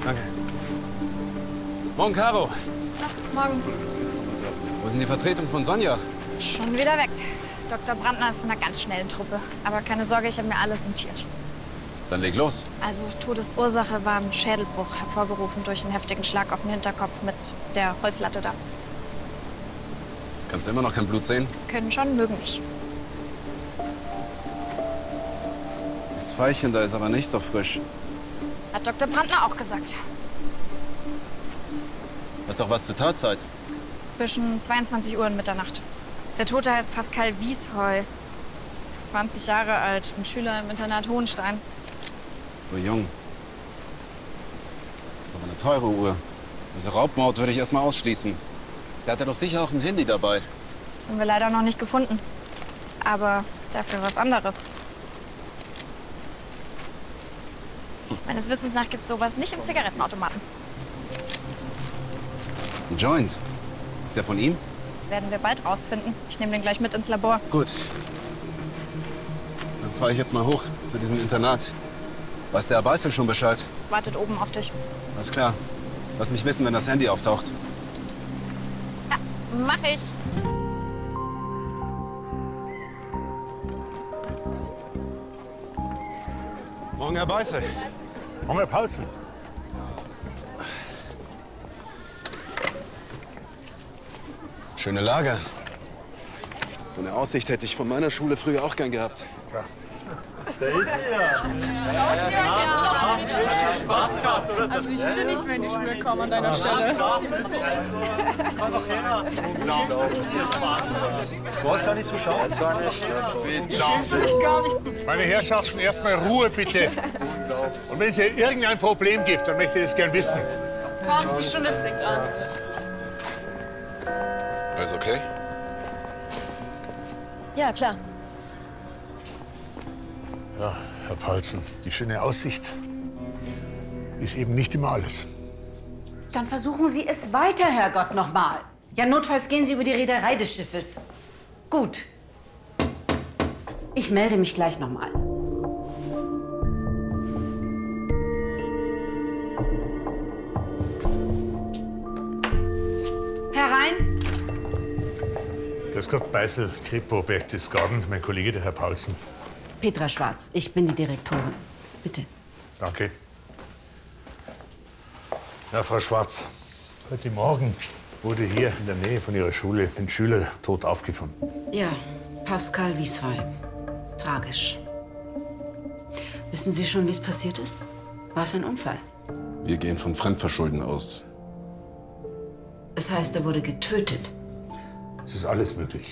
Danke. Morgen, Caro. Morgen. Wo ist denn die Vertretung von Sonja? Schon wieder weg. Dr. Brandner ist von einer ganz schnellen Truppe. Aber keine Sorge, ich habe mir alles notiert. Dann leg los. Also Todesursache war ein Schädelbruch, hervorgerufen durch einen heftigen Schlag auf den Hinterkopf mit der Holzlatte da. Kannst du immer noch kein Blut sehen? Können schon, mögen nicht. Das Pfeilchen da ist aber nicht so frisch. Hat Dr. Brandner auch gesagt. Das ist doch was zur Tatzeit. Zwischen 22 Uhr und Mitternacht. Der Tote heißt Pascal Wiesheu. 20 Jahre alt und Schüler im Internat Hohenstein. So jung. Das ist aber eine teure Uhr. Also Raubmord würde ich erst mal ausschließen. Der hatte doch sicher auch ein Handy dabei. Das haben wir leider noch nicht gefunden. Aber dafür was anderes. Meines Wissens nach gibt es sowas nicht im Zigarettenautomaten. Ein Joint. Ist der von ihm? Das werden wir bald rausfinden. Ich nehme den gleich mit ins Labor. Gut. Dann fahre ich jetzt mal hoch zu diesem Internat. Weiß der Herr Beißel schon Bescheid? Wartet oben auf dich. Alles klar. Lass mich wissen, wenn das Handy auftaucht. Ja, mach ich. Morgen, Herr Beißel. Morgen, Herr Paulsen. Schöne Lage. So eine Aussicht hätte ich von meiner Schule früher auch gern gehabt. Ja. Da ist sie ja. Also ich würde nicht mehr in die Schule kommen an deiner Stelle. Komm doch her. Du hast gar nicht so schauen. Das war nicht. Meine Herrschaften, erstmal Ruhe bitte. Und wenn es hier irgendein Problem gibt, dann möchte ich das gern wissen. Komm, die Stunde fängt an. Alles okay? Ja, klar. Ja, Herr Paulsen, die schöne Aussicht ist eben nicht immer alles. Dann versuchen Sie es weiter, Herrgott, noch mal. Ja, notfalls gehen Sie über die Reederei des Schiffes. Gut. Ich melde mich gleich noch mal. Herein. Grüß Gott, Beißel, Kripo, Berchtesgaden, mein Kollege, der Herr Paulsen. Petra Schwarz, ich bin die Direktorin. Bitte. Danke. Ja, Frau Schwarz, heute Morgen wurde hier in der Nähe von Ihrer Schule ein Schüler tot aufgefunden. Ja, Pascal Wiesheu. Tragisch. Wissen Sie schon, wie es passiert ist? War es ein Unfall? Wir gehen von Fremdverschulden aus. Das heißt, er wurde getötet. Es ist alles möglich.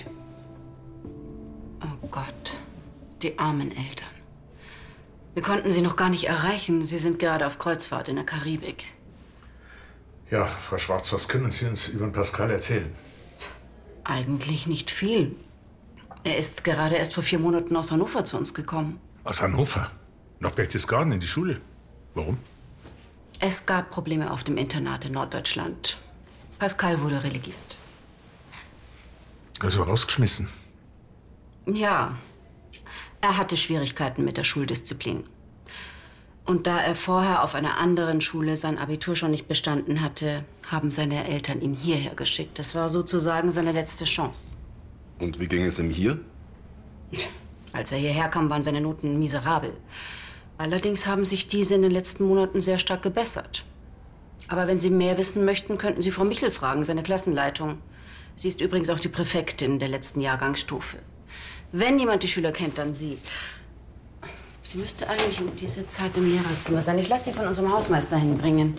Oh Gott, die armen Eltern. Wir konnten sie noch gar nicht erreichen. Sie sind gerade auf Kreuzfahrt in der Karibik. Ja, Frau Schwarz, was können Sie uns über den Pascal erzählen? Eigentlich nicht viel. Er ist gerade erst vor 4 Monaten aus Hannover zu uns gekommen. Aus Hannover? Nach Berchtesgaden in die Schule? Warum? Es gab Probleme auf dem Internat in Norddeutschland. Pascal wurde relegiert. Also rausgeschmissen? Ja, er hatte Schwierigkeiten mit der Schuldisziplin. Und da er vorher auf einer anderen Schule sein Abitur schon nicht bestanden hatte, haben seine Eltern ihn hierher geschickt. Das war sozusagen seine letzte Chance. Und wie ging es ihm hier? Als er hierher kam, waren seine Noten miserabel. Allerdings haben sich diese in den letzten Monaten sehr stark gebessert. Aber wenn Sie mehr wissen möchten, könnten Sie Frau Michel fragen, seine Klassenleitung. Sie ist übrigens auch die Präfektin der letzten Jahrgangsstufe. Wenn jemand die Schüler kennt, dann sie. Sie müsste eigentlich um diese Zeit im Lehrerzimmer sein. Ich lasse sie von unserem Hausmeister hinbringen.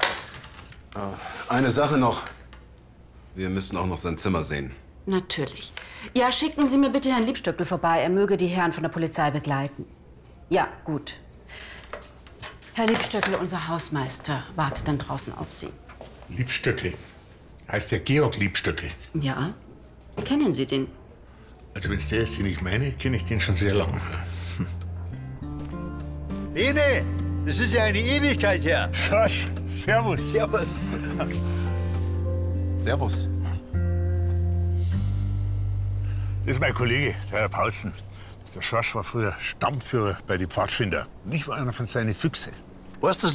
Eine Sache noch. Wir müssen auch noch sein Zimmer sehen. Natürlich. Ja, schicken Sie mir bitte Herrn Liebstöckel vorbei. Er möge die Herren von der Polizei begleiten. Ja, gut. Herr Liebstöckel, unser Hausmeister, wartet dann draußen auf Sie. Liebstöckel. Heißt ja Georg Liebstöckel. Ja? Kennen Sie den? Also wenn es der ist, den ich meine, kenne ich den schon sehr lange. Bene, das ist ja eine Ewigkeit her. Schorsch, servus. Servus. Servus. Das ist mein Kollege, der Herr Paulsen. Der Schorsch war früher Stammführer bei den Pfadfinder. Und ich war einer von seinen Füchse. Weißt du,